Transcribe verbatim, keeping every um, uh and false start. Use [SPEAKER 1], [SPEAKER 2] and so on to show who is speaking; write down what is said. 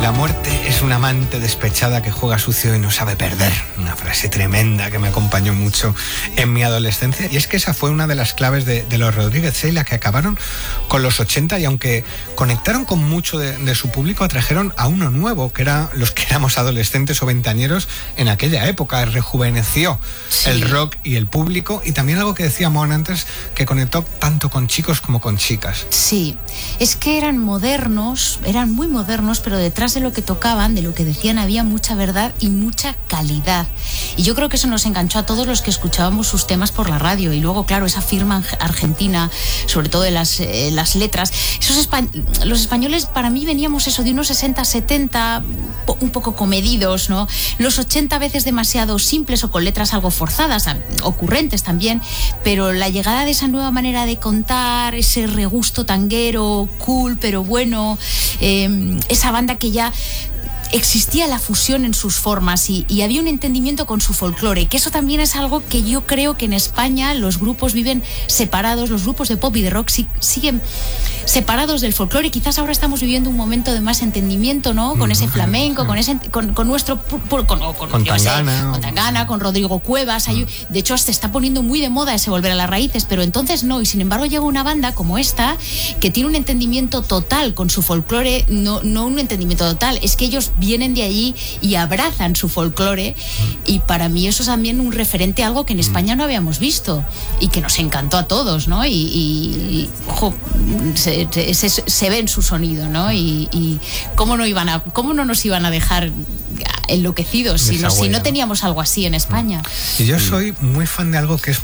[SPEAKER 1] La muerte es una amante despechada que juega sucio y no sabe perder. Una frase tremenda que me acompañó mucho en mi adolescencia. Y es que esa fue una de las claves de, de los Rodríguez Ceyla, que acabaron con los ochenta y aunque conectaron con mucho de, de su público, atrajeron a uno nuevo, que eran los que éramos adolescentes o veinteañeros en aquella época. Rejuveneció sí. el rock y el público, y también algo que decía Mon antes, que conectó tanto con chicos como con chicas.
[SPEAKER 2] Sí, es que eran modernos, eran muy modernos, pero detrás de lo que tocaban, de lo que decían, había mucha verdad y mucha calidad. Y yo creo que eso nos enganchó a todos los que escuchábamos sus temas por la radio. Y luego, claro, esa firma argentina, sobre todo de las, eh, las letras. Esos espa- los españoles, para mí, veníamos eso de unos sesenta, setenta, un poco comedidos, ¿no? Los ochenta veces demasiado simples o con letras algo forzadas, ocurrentes también, pero la llegada de esa nueva manera de contar, ese regusto tanguero, cool, pero bueno, eh, esa banda que ya existía la fusión en sus formas y, y había un entendimiento con su folclore, que eso también es algo que yo creo que en España los grupos viven separados, los grupos de pop y de rock si, siguen separados del folclore. Quizás ahora estamos viviendo un momento de más entendimiento, ¿no? Con ese flamenco, con ese con, con nuestro con, con, con,
[SPEAKER 1] con Tangana,
[SPEAKER 2] sé, con Tangana, con Rodrigo Cuevas. Hay, de hecho, se está poniendo muy de moda ese volver a las raíces, pero entonces no. Y sin embargo llega una banda como esta que tiene un entendimiento total con su folclore, no, no un entendimiento total, es que ellos vienen de allí y abrazan su folclore, y para mí eso es también un referente a algo que en España no habíamos visto y que nos encantó a todos, ¿no? Y, y ojo, se, se, se ve en su sonido, ¿no? Y, y cómo no iban a, cómo no nos iban a dejar enloquecidos si no, si no teníamos algo así en España.
[SPEAKER 1] Y yo soy muy fan de algo que es